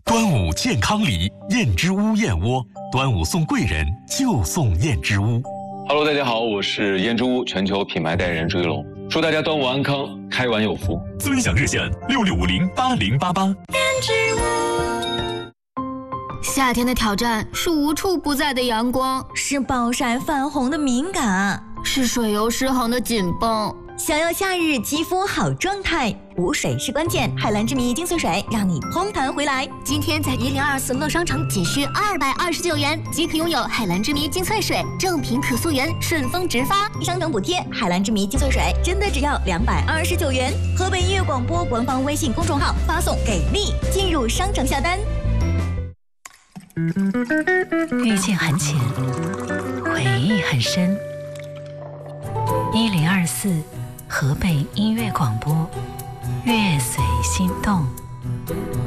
端午健康礼，燕之屋燕窝，端午送贵人就送燕之屋。 Hello， 大家好，我是燕之屋全球品牌代言人朱一龙，祝大家端午安康，开碗有福。 尊享热线66508088。 燕之屋。夏天的挑战是无处不在的阳光， 是暴晒泛红的敏感， 是水油失衡的紧绷。 想要夏日肌肤好状态，补水是关键。海蓝之谜精粹水让你嘭弹回来。 今天在1024乐商城仅需229元即可拥有海蓝之谜精粹水，正品可溯源，顺丰直发， 商城补贴。海蓝之谜精粹水真的只要229元。河北音乐广播官方微信公众号发送给力进入商城下单。 遇见很浅，回忆很深。1024河北音乐广播，乐随心动。